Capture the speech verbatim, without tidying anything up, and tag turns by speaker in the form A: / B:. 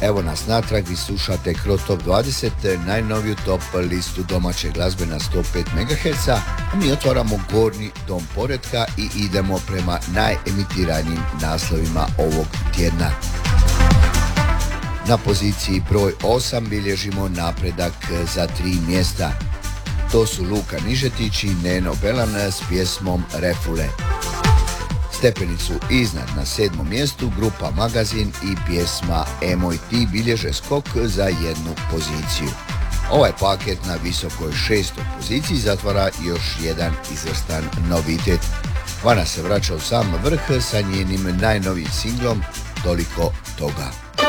A: Evo nas natrag, vi slušate kroz Top dvadeset, najnoviju top listu domaće glazbe na sto pet megaherca, a mi otvaramo gornji dom poretka i idemo prema najemitiranijim naslovima ovog tjedna. Na poziciji broj osam bilježimo napredak za tri mjesta. To su Luka Nižetić i Neno Belan s pjesmom Refule. Stepenicu iznad na sedmom mjestu grupa Magazin i pjesma E moj ti bilježe skok za jednu poziciju. Ovaj paket na visokoj šestoj poziciji zatvara još jedan izvrstan novitet. Vana se vraća u sam vrh sa njenim najnovijim singlom Toliko toga.